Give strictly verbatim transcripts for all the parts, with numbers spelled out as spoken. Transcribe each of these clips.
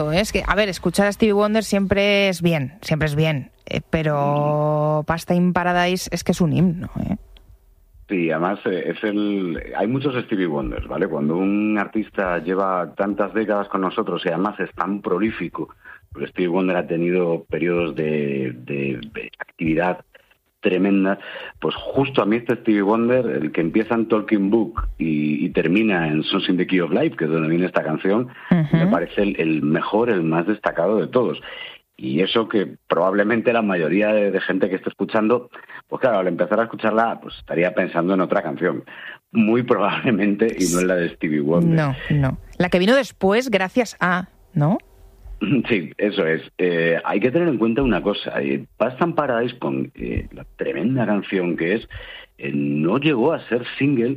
Es que, a ver, escuchar a Stevie Wonder siempre es bien, siempre es bien, eh, pero Pasta in Paradise es que es un himno, ¿eh? Sí, además eh, es el. Hay muchos Stevie Wonders, ¿vale? Cuando un artista lleva tantas décadas con nosotros y además es tan prolífico, porque Stevie Wonder ha tenido periodos de, de, de actividad tremenda, pues justo a mí este Stevie Wonder, el que empieza en Talking Book y, y termina en Songs in the Key of Life, que es donde viene esta canción, uh-huh. me parece el, el mejor, el más destacado de todos. Y eso que probablemente la mayoría de, de gente que esté escuchando, pues claro, al empezar a escucharla, pues estaría pensando en otra canción, muy probablemente, y no en la de Stevie Wonder. No, no. La que vino después, gracias a, ¿no? Sí, eso es. Eh, hay que tener en cuenta una cosa. Eh, Pasta in Paradise, con eh, la tremenda canción que es, eh, no llegó a ser single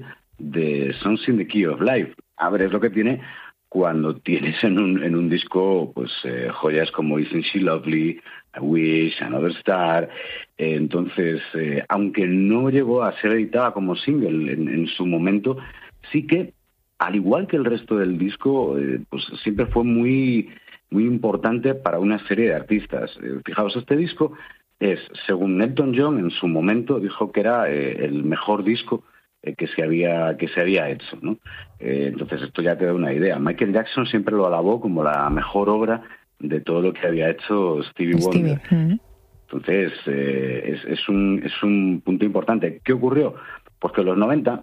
de Songs in the Key of Life. A ver, es lo que tiene cuando tienes en un, en un disco pues eh, joyas como Isn't She Lovely, I Wish, Another Star. Eh, entonces, eh, aunque no llegó a ser editada como single en, en su momento, sí que, al igual que el resto del disco, eh, pues siempre fue muy... muy importante para una serie de artistas. Eh, fijaos, este disco es, según Elton John, en su momento dijo que era eh, el mejor disco eh, que se había que se había hecho, ¿no? Eh, entonces esto ya te da una idea. Michael Jackson siempre lo alabó como la mejor obra de todo lo que había hecho Stevie Wonder. Stevie. Mm-hmm. Entonces eh, es, es, un, es un punto importante. ¿Qué ocurrió? Pues que en los noventa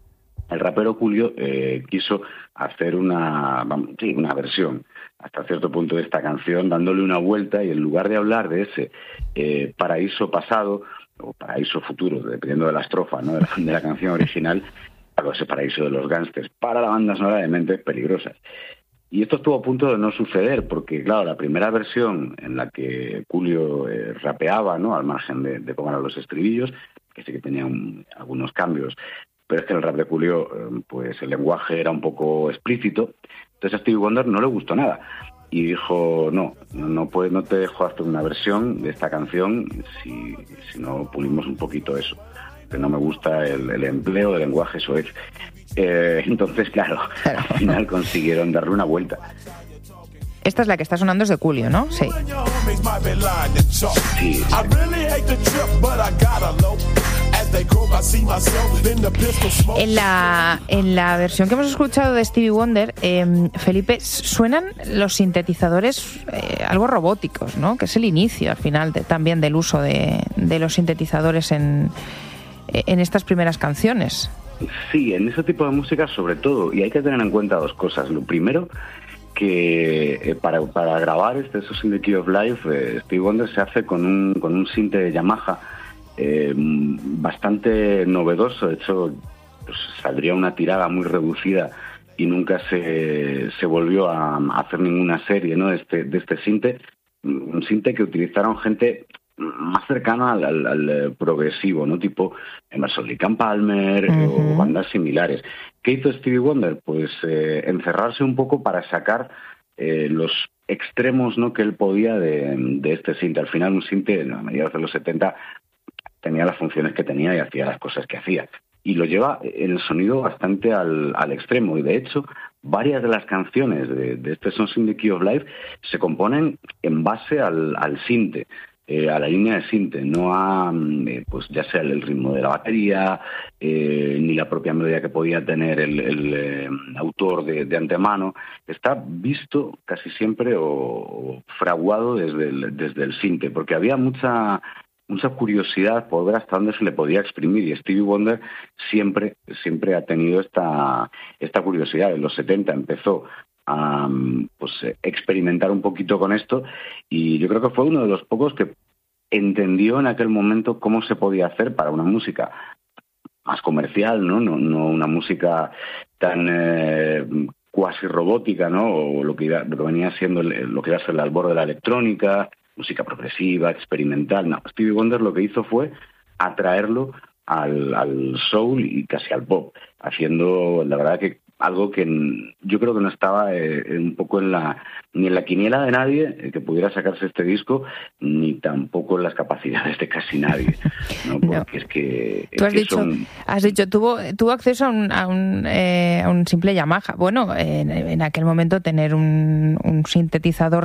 el rapero Coolio eh, quiso hacer una, vamos, sí, una versión hasta cierto punto de esta canción, dándole una vuelta, y en lugar de hablar de ese eh, paraíso pasado o paraíso futuro, dependiendo de la estrofa, ¿no?, de la, de la canción original, algo ese paraíso de los gángsters para la banda sonora de Mentes Peligrosas. Y esto estuvo a punto de no suceder, porque claro, la primera versión en la que Coolio eh, rapeaba, ¿no?, al margen de, de cómo eran los estribillos, que sí que tenía un, algunos cambios, pero es que en el rap de Coolio, pues el lenguaje era un poco explícito. Entonces a Stevie Wonder no le gustó nada y dijo, no, no, puede, no te dejo hacer una versión de esta canción si, si no pulimos un poquito eso, que no me gusta el, el empleo de lenguaje soez. Eh, entonces, claro, al final consiguieron darle una vuelta. Esta es la que está sonando, es de Coolio, ¿no? Sí. Sí. En la, en la versión que hemos escuchado de Stevie Wonder, eh, Felipe, suenan los sintetizadores eh, algo robóticos, ¿no? Que es el inicio, al final, de, también del uso de, de los sintetizadores en, en estas primeras canciones. Sí, en ese tipo de música sobre todo, y hay que tener en cuenta dos cosas. Lo primero, que eh, para, para grabar este Songs in the Key of Life, eh, Stevie Wonder se hace con un, con un sinte de Yamaha eh, bastante novedoso. De hecho, pues, saldría una tirada muy reducida y nunca se, se volvió a, a hacer ninguna serie, ¿no?, de este, de este sinte. Un sinte que utilizaron gente más cercana al, al, al progresivo, ¿no?, tipo Emerson Lake and Palmer, uh-huh. o bandas similares. ¿Qué hizo Stevie Wonder? Pues eh, encerrarse un poco para sacar eh, los extremos, ¿no?, que él podía de, de este sinte. Al final un sinte, a mediados de los setenta, tenía las funciones que tenía y hacía las cosas que hacía. Y lo lleva en el sonido bastante al, al extremo. Y de hecho, varias de las canciones de, de este Songs in the Key of Life se componen en base al, al sinte. Eh, a la línea de sinte, no a, eh, pues ya sea el ritmo de la batería, eh, ni la propia melodía que podía tener el, el eh, autor de, de antemano. Está visto casi siempre o, o fraguado desde el, desde el sinte, porque había mucha mucha curiosidad por ver hasta dónde se le podía exprimir, y Stevie Wonder siempre siempre ha tenido esta esta curiosidad. En los setenta empezó a pues experimentar un poquito con esto, y yo creo que fue uno de los pocos que entendió en aquel momento cómo se podía hacer para una música más comercial, no no, no una música tan eh, cuasi robótica, ¿no?, o lo que, iba, lo que venía siendo el, lo que iba a ser el albor de la electrónica, música progresiva, experimental. No, Stevie Wonder lo que hizo fue atraerlo al, al soul y casi al pop, haciendo, la verdad, que algo que yo creo que no estaba eh, un poco en la ni en la quiniela de nadie eh, que pudiera sacarse este disco, ni tampoco en las capacidades de casi nadie, ¿no? Porque no. es que, es Tú has que dicho, son... has dicho tuvo tuvo acceso a un a un, eh, a un simple Yamaha. Bueno, en, en aquel momento tener un, un sintetizador